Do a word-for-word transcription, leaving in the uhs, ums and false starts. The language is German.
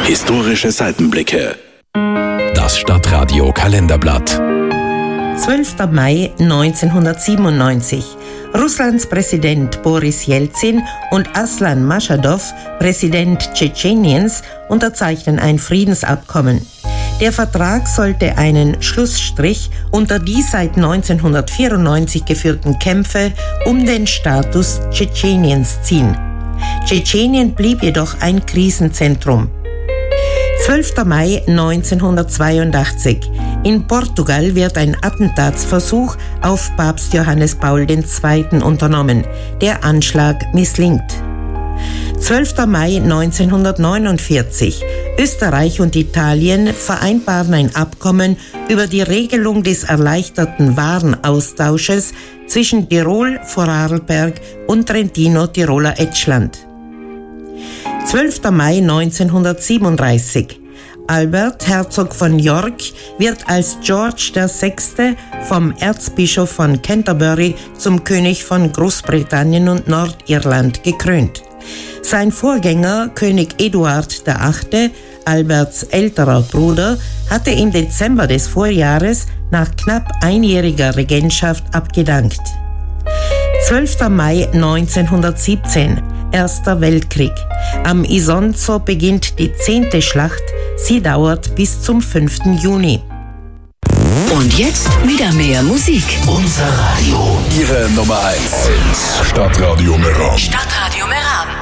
Historische Seitenblicke. Das Stadtradio Kalenderblatt. zwölfter Mai neunzehnhundertsiebenundneunzig. Russlands Präsident Boris Jelzin und Aslan Maschadow, Präsident Tschetscheniens, unterzeichnen ein Friedensabkommen. Der Vertrag sollte einen Schlussstrich unter die seit neunzehnhundertvierundneunzig geführten Kämpfe um den Status Tschetscheniens ziehen. Tschetschenien blieb jedoch ein Krisenzentrum. zwölfter Mai neunzehnhundertzweiundachtzig. In Portugal wird ein Attentatsversuch auf Papst Johannes Paul der Zweite unternommen. Der Anschlag misslingt. zwölfter Mai neunzehnhundertneunundvierzig. Österreich und Italien vereinbaren ein Abkommen über die Regelung des erleichterten Warenaustausches zwischen Tirol, Vorarlberg und Trentino-Tiroler Etschland. zwölfter Mai neunzehnhundertsiebenunddreißig. Albert, Herzog von York, wird als George der Sechste vom Erzbischof von Canterbury zum König von Großbritannien und Nordirland gekrönt. Sein Vorgänger, König Eduard der Achte, Alberts älterer Bruder, hatte im Dezember des Vorjahres nach knapp einjähriger Regentschaft abgedankt. zwölfter Mai neunzehnhundertsiebzehn. Erster Weltkrieg. Am Isonzo beginnt die zehnte Schlacht. Sie dauert bis zum fünften Juni. Und jetzt wieder mehr Musik. Unser Radio. Ihre Nummer eins. Stadtradio Meran. Stadtradio Meran.